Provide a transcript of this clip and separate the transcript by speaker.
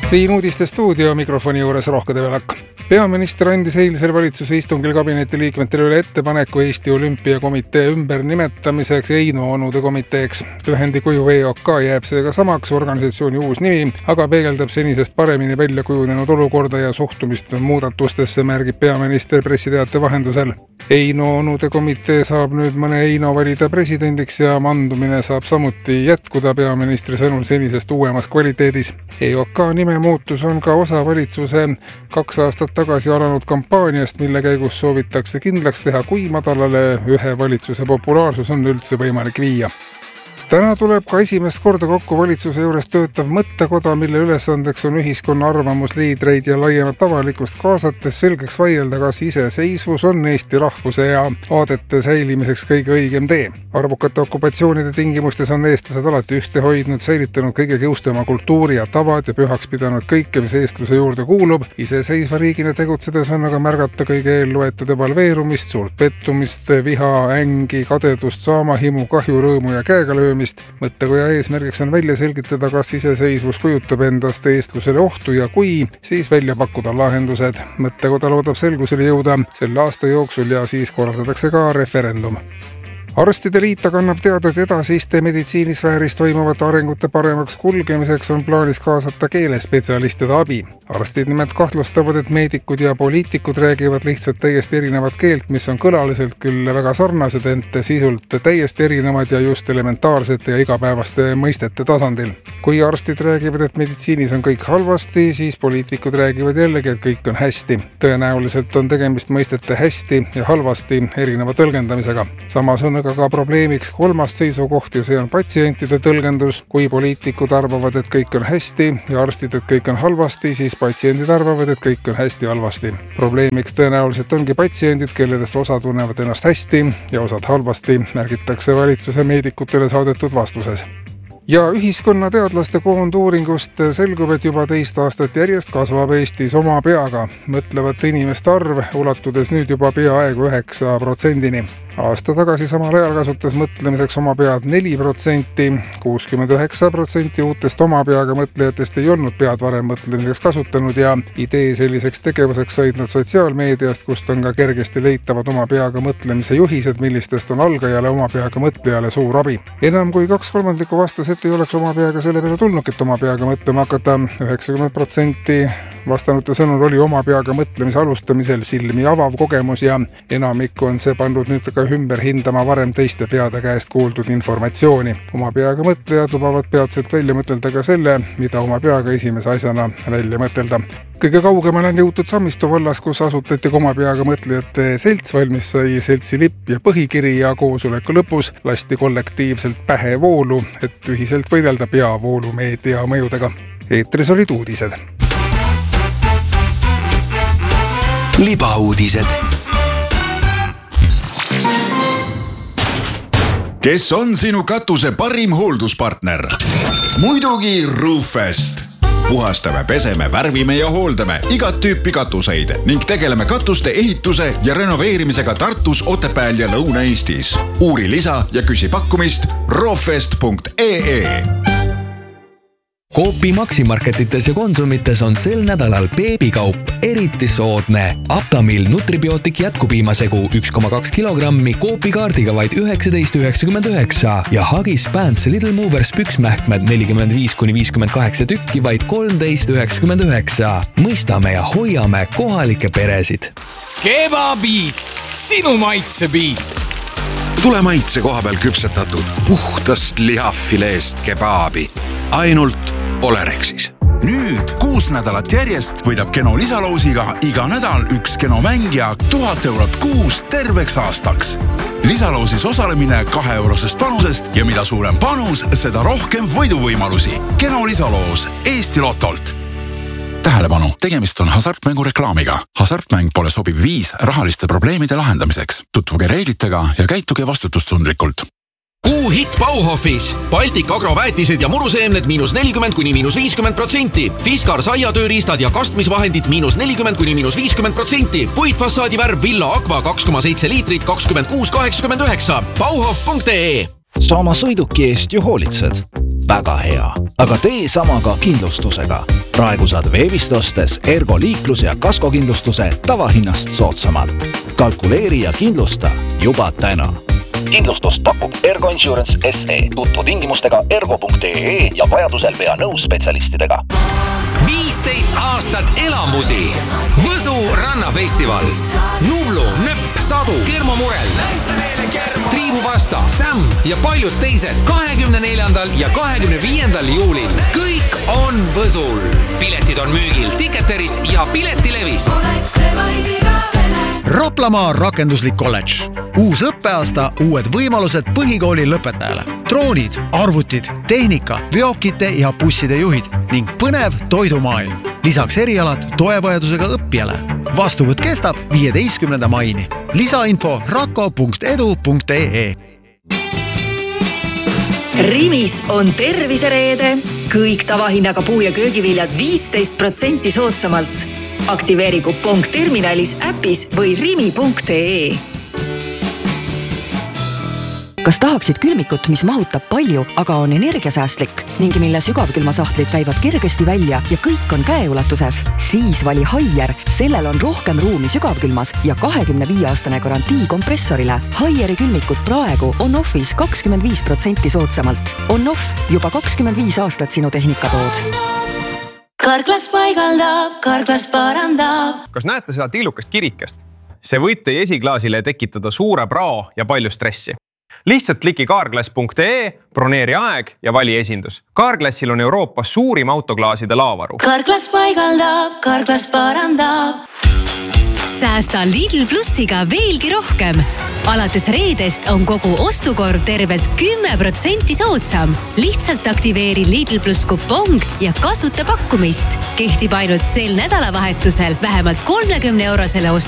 Speaker 1: Siin uudiste stuudio mikrofoni juures Rohke Develak. Peaminister andis eilsel valitsuse istungil kabineti liikmetele üle ettepaneku Eesti Olümpiakomitee ümber nimetamiseks Eino Onude komiteeks. Lühendi kuju EOK jääb seega samaks, organisatsiooni uus nimi, aga peegeldab senisest paremini välja kujunenud olukorda ja suhtumist muudatustesse, märgib peaminister pressiteate vahendusel. Eino Onude komitee saab nüüd mõne Eino valida presidendiks ja mandumine saab samuti jätkuda peaministri sõnul senisest uuemas kvaliteedis. EOK nime muutus on ka osa valitsuse 2 aastat tagasi alanud kampaaniast, mille käigus soovitakse kindlaks teha, kui madalale ühe valitsuse populaarsus on üldse võimalik viia. Täna tuleb ka esimest korda kokku valitsuse juures töötav mõttekoda, mille ülesandeks on ühiskonna arvamusliidreid ja laiemat avalikkust kaasates selgeks vaielda, kas iseseisvus on Eesti rahvuse ja aadete säilimiseks kõige õigem tee. Arvukate okupatsioonide tingimustes on eestlased alati ühte hoidnud, säilitanud kõige kiustama kultuuri ja tavad ja pühaks pidanud kõike, mis eestluse juurde kuulub. Iseseisva riigina tegutsedes on aga märgata kõige eelloetud evalveerumist, suurt pettumist, viha, ängi, kadedust, saamahimu, kahju, rõõmu ja käegalöömist. Mõttekoja eesmärgiks on välja selgitada, kas iseseisvus kujutab endast eestlusele ohtu ja kui, siis välja pakkuda lahendused. Mõttekoda loodab selgusele jõuda selle aasta jooksul ja siis korraldatakse ka referendum. Arstide liit annab teada, et edasiste meditsiinisfääris toimuvate arengute paremaks kulgemiseks on plaanis kaasata keelespetsialistide abi. Arstid nimelt kahtlustavad, et meedikud ja poliitikud räägivad lihtsalt täiesti erinevat keelt, mis on kõlaliselt küll väga sarnased, ent sisult täiesti erinevad ja just elementaarsete ja igapäevaste mõistete tasandil. Kui arstid räägivad, et meditsiinis on kõik halvasti, siis poliitikud räägivad jällegi, et kõik on hästi. Tõenäoliselt on tegemist mõistete hästi ja halvasti erineva tõlgendamisega. Samas on aga ka probleemiks kolmas seisukoht ja see on patsientide tõlgendus. Kui poliitikud arvavad, et kõik on hästi ja arstid, et kõik on halvasti, siis patsiendid arvavad, et kõik on hästi-halvasti. Probleemiks tõenäoliselt ongi patsiendid, kelledest osa tunnevad ennast hästi ja osad halvasti, märgitakse valitsuse meedikutele saadetud vastuses. Ja ühiskonnateadlaste koonduuringust selgub, et juba 2 aastat järjest kasvab Eestis oma peaga mõtlevate inimeste arv, ulatudes nüüd juba peaaegu 9%-ni. Aasta tagasi samal ajal kasutas mõtlemiseks oma pead 4%, 69% uutest oma peaga mõtlejatest ei olnud pead varem mõtlemiseks kasutanud ja idee selliseks tegevuseks said nad sotsiaalmeediast, kust on ka kergesti leitavad oma peaga mõtlemise juhised, millistest on algajale oma peaga mõtlejale suur abi. Enam kui 2/3 vastas, et ei oleks oma peaga selle peale tulnud, et oma peaga mõtlema hakata. 90% vastanute sõnul oli oma peaga mõtlemise alustamisel silmi avav kogemus ja enamik on see pandud nüüd ka ümber hindama varem teiste peade käest kuuldud informatsiooni. Oma peaga mõtlejad lubavad peatselt välja mõtelda ka selle, mida oma peaga esimese asjana välja mõtelda. Kõige kaugemal on jõutud Sammistu vallas, kus asutati oma peaga mõtlejate selts, valmis sai seltsi lipp ja põhikiri ja koosoleku lõpus lasti kollektiivselt pähe voolu, et ühiselt võidelda peavoolumeedia mõjudega. Eetris olid uudised.
Speaker 2: Libauudised. Kes on sinu katuse parim hoolduspartner? Muidugi Roofest. Puhastame, peseme, värvime ja hooldame igat tüüpi katuseid ning tegeleme katuste ehituse ja renoveerimisega Tartus, Otepääl ja Lõuna-Eestis. Uuri lisa ja küsi pakkumist roofest.ee.
Speaker 3: Coopi Maximarketites ja Konsumites on sel nädalal beebikaup eriti soodne. Aptamil Nutribiotik jätkupiimasegu 1,2 kilogrammi Coopi kaardiga vaid 19,99 ja Huggies Pants Little Movers püksmähkmed 45-58 tükki vaid 13,99. Mõistame ja hoiame kohalikke peresid.
Speaker 4: Kebabiik, sinu maitsebiik.
Speaker 5: Tule maitse koha peal küpsetatud puhtast lihafileest kebaabi. Ainult Olerexis. Nüüd 6 nädalat järjest võidab Keno lisaloosiga iga nädal üks Keno mängija 1000 eurot kuus terveks aastaks. Lisaloosis osalemine 2 eurosest panusest ja mida suurem panus, seda rohkem võiduvõimalusi. Keno lisaloos Eesti Lotolt. Tähelepanu, tegemist on hasartmängu reklaamiga. Hasartmäng pole sobiv viis rahaliste probleemide lahendamiseks. Tutvuge reeglitega ja käituge vastutustundlikult.
Speaker 6: Kuu hitt Bauhofis. Baltic Agro väetised ja muruseemned -40–50%. Fiskar saiatööriistad ja kastmisvahendid -40–50%. Puitfassaadi värv Villa Aqua 2,7 liitrit 26,89. Bauhof.ee.
Speaker 7: Sa oma sõiduki eest ju hoolitsed. väga hea. Aga tee sama ka kindlustusega. Praegu saad veebist ostes Ergo liiklus- ja kaskokindlustuse tavahinnast soodsamalt. Kalkuleeri ja kindlusta juba täna.
Speaker 8: Kindlustust pakub Ergo Insurance SE. Tutvu tingimustega ergo.ee ja vajadusel pea nõus spetsialistidega.
Speaker 4: 15 aastat elamusi. Võsu rannafestival. Nublu, Nöpp, Sadu, Kermo Murel, Triibupasta, Sam ja paljud teised 24. ja 25. juulil. Kõik on Võsul. Piletid on müügil Ticketeris ja Piletilevis.
Speaker 9: Raplamaa rakenduslik kolledž. Uus õppeaasta, uued võimalused põhikooli lõpetajale. Droonid, arvutid, tehnika, veokite ja busside juhid ning põnev toidumaailm. Lisaks erialad toevajadusega õppijale. Vastuvõtt kestab 15. maini. Lisainfo rako.edu.ee.
Speaker 10: Rimis on tervisereede. Kõik tavahinnaga puu- ja köögiviljad 15% soodsamalt. Aktiveeri kupong terminalis, äpis või rimi.ee. Kas tahaksid külmikut, mis mahutab palju, aga on energiasäästlik ning mille sügavkülmasahtlid käivad kergesti välja ja kõik on käeulatuses? Siis vali Haier. Sellel on rohkem ruumi sügavkülmas ja 25-aastane garantii kompressorile. Haieri külmikut praegu on offis 25% soodsamalt. On off juba 25 aastat sinu tehnikatood.
Speaker 11: Karklas paigaldab, Karklas parandab.
Speaker 12: Kas näete seda tillukest kirikest? See võite esiklaasile tekitada suure prao ja palju stressi. Lihtsalt kliki carglass.ee, broneeri aeg ja vali esindus. Carglassil on Euroopas suurim autoklaaside laavaru.
Speaker 11: Karklas paigaldab, Karklas parandab.
Speaker 13: Säästa Lidl Plussiga veelgi rohkem. Alates reedest on kogu ostukorv tervelt 10% soodsam. Lihtsalt aktiveeri Lidl Plus kupong ja kasuta pakkumist. Kehtib ainult sel nädalavahetusel vähemalt 30 eurosele ostu